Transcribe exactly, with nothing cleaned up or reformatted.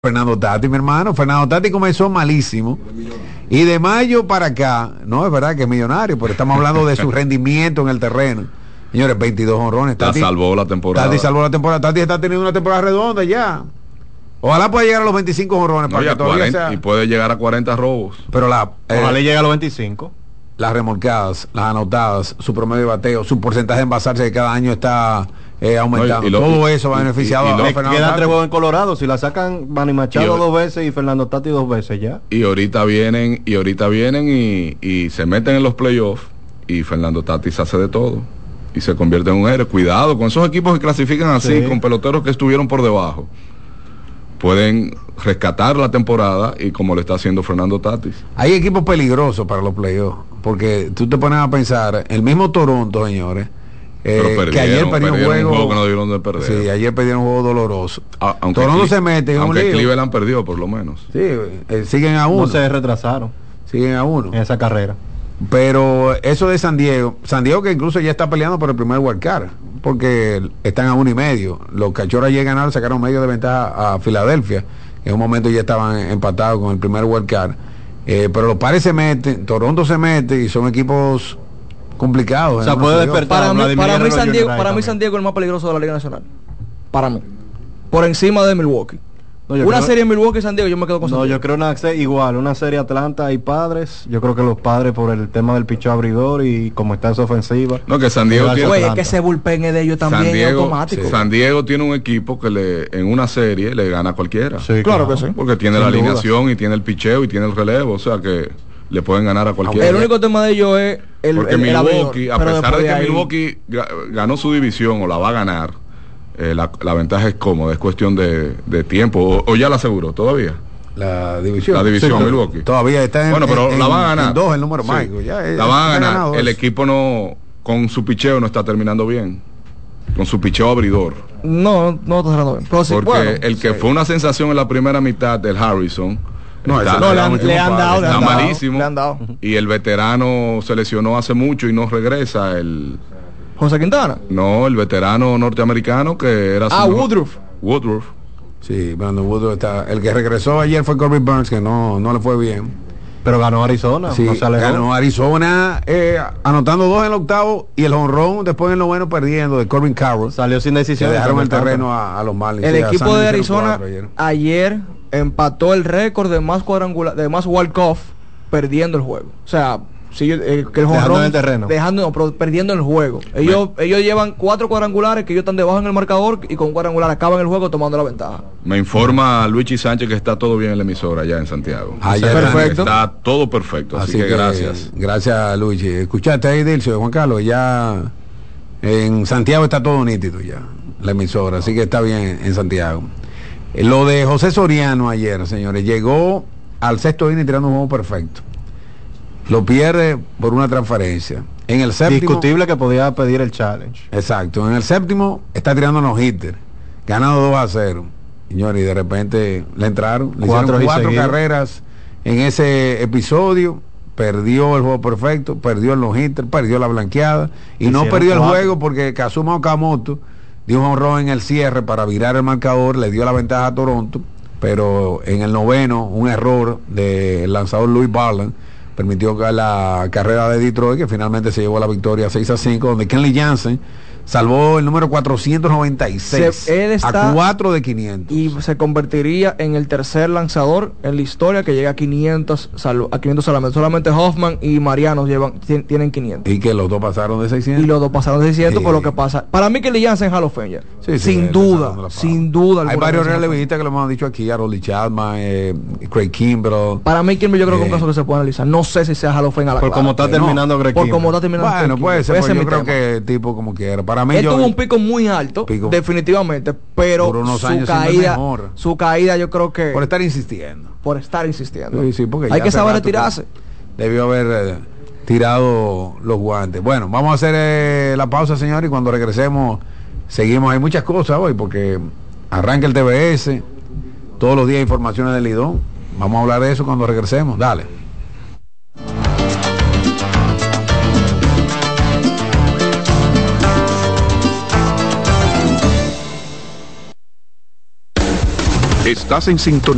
Fernando Tatis, mi hermano. Fernando Tatis comenzó malísimo y de mayo para acá, no es verdad que es millonario, pero estamos hablando de su rendimiento en el terreno. Señores, veintidós honrones. La salvó la temporada. Tatis salvó la temporada. Tatis está teniendo una temporada redonda ya. Ojalá pueda llegar a los veinticinco honrones no, para que todavía cuarenta, sea... y puede llegar a cuarenta robos. Pero la eh, ojalá llegue a los veinticinco. Las remolcadas, las anotadas, su promedio de bateo, su porcentaje de envasarse de cada año está eh, aumentando. No, y, y lo, todo y, eso va beneficiado y, y, a, y a Fernando Tatis. Quedan tres juegos en Colorado. Si la sacan Manny Machado y, dos veces y Fernando Tatis dos veces ya. Y ahorita vienen, y ahorita vienen y, y se meten en los playoffs y Fernando Tatis hace de todo y se convierte en un héroe. Cuidado con esos equipos que clasifican así, sí, con peloteros que estuvieron por debajo. Pueden rescatar la temporada y como lo está haciendo Fernando Tatis. Hay equipos peligrosos para los playoffs, porque tú te pones a pensar, el mismo Toronto, señores, eh, perdieron, que ayer perdió un juego, un juego que no debieron de perder. Sí, ayer perdieron un juego doloroso. Ah, aunque Toronto Cle se mete en aunque un lío. Cleveland perdió por lo menos. Sí, eh, siguen a uno. No se retrasaron. Siguen a uno. En esa carrera. Pero eso de San Diego, San Diego que incluso ya está peleando por el primer wildcard, porque están a uno y medio. Los Cachorros ayer ganaron, sacaron medio de ventaja a Filadelfia. En un momento ya estaban empatados con el primer wildcard. Eh, pero los pares se meten, Toronto se mete y son equipos complicados. O sea, puede despertar. Para mí, para mí San Diego, para mí San Diego es el más peligroso de la Liga Nacional. Para mí. Por encima de Milwaukee. No, una creo, serie en Milwaukee y San Diego, yo me quedo con San No, Diego. yo creo una igual, una serie Atlanta y Padres. Yo creo que los Padres por el tema del picheo abridor y como está esa ofensiva. No, que San Diego tiene. Oye, es que ese bullpen es de ellos también, San Diego, automático. Sí. San Diego tiene un equipo que le en una serie le gana a cualquiera. Sí, claro, claro que sí. Porque tiene Sin la duda. alineación y tiene el picheo y tiene el relevo, o sea que le pueden ganar a cualquiera. El único tema de ellos es el Porque el, Milwaukee, el a pesar de que ahí... Milwaukee ganó su división o la va a ganar, eh, la, la ventaja es cómoda, es cuestión de, de tiempo, o, o ya la aseguró todavía. La división. La división sí, Milwaukee. Todavía está en, bueno, pero en, la van a ganar. En dos el número sí. mágico. Ya es, la van a ganar. El eso. equipo no, con su picheo no está terminando bien. Con su picheo abridor. No, no está cerrando bien. Pero sí, porque bueno, el que sí. fue una sensación en la primera mitad del Harrison. No, está, no le, han, le han dado, le está han dado, malísimo. le han dado. Y el veterano se lesionó hace mucho y no regresa. El José Quintana. No, el veterano norteamericano que era. Ah, Woodruff. Woodruff. Sí, Brandon Woodruff está. El que regresó ayer fue Corbin Burns, que no, no le fue bien. Pero ganó Arizona. Sí, no se ganó Arizona, eh, anotando dos en el octavo y el jonrón después en lo bueno perdiendo de Corbin Carroll. Salió sin decisión. Se dejaron el terreno a, a los Marlins. El sí, equipo de Arizona ayer. ayer empató el récord de más cuadrangular, de más walk-off perdiendo el juego. O sea, si yo, eh, que el dejando jonrón, en el terreno. Dejando, no, pero perdiendo el juego. Ellos, Me, ellos llevan cuatro cuadrangulares que ellos están debajo en el marcador y con un cuadrangular acaban el juego tomando la ventaja. Me informa Luigi Sánchez que está todo bien en la emisora allá en Santiago. Allá o sea, perfecto. Está todo perfecto. Así, así que, que gracias. Gracias, Luigi. Escuchaste ahí, Dilcio, Juan Carlos, ya en Santiago está todo nítido ya, la emisora, así que está bien en Santiago. Lo de José Soriano ayer, señores, llegó al sexto inning tirando un juego perfecto. Lo pierde por una transferencia. En el séptimo, discutible que podía pedir el challenge. Exacto. En el séptimo está tirando los hitters, ganando dos a cero. Señores, y de repente le entraron, le cuatro, hicieron cuatro carreras en ese episodio. Perdió el juego perfecto, perdió el los hitters, perdió la blanqueada y hicieron no perdió el cuatro. juego porque Kazuma Okamoto dio un honrón en el cierre para virar el marcador, le dio la ventaja a Toronto, pero en el noveno un error del lanzador Louis Barland permitió que la carrera de Detroit, que finalmente se llevó a la victoria seis a cinco, donde Kenley Jansen salvó el número cuatrocientos noventa y seis Se, él está, a cuatro de quinientos y se convertiría en el tercer lanzador en la historia que llega a quinientos, salvo, a quinientos solamente. Solamente Hoffman y Mariano llevan, tienen quinientos. y que los dos pasaron de seiscientos Y los dos pasaron de seiscientos sí. Por lo que pasa. Para mí que le Jansen Hall of Fame ya. Sí, sí, sin él duda, sin duda. Hay varios relevistas que lo hemos dicho aquí, Harold Chapman, eh, Craig Kimbrell. Para mí Kimbrell yo creo que es un eh, caso que se puede analizar. No sé si sea Hall of Fame a la Por clara. como está Pero terminando no, Greg Por Kimbrell. como está terminando Bueno, Greg puede ser, Kimbrell. pues yo Ese creo es mi tema. que tipo como quiera. Para mí Él yo, tuvo un pico muy alto, pico. definitivamente, pero Por unos su años siendo el caída, mejor. su caída yo creo que por estar insistiendo. por estar insistiendo. Sí, sí, porque hay ya que hace saber rato retirarse. que debió haber eh, tirado los guantes. Bueno, vamos a hacer eh, la pausa, señor, y cuando regresemos seguimos. Hay muchas cosas hoy porque arranca el T V S, todos los días informaciones del Lidón. Vamos a hablar de eso cuando regresemos. Dale. Estás en sintonía.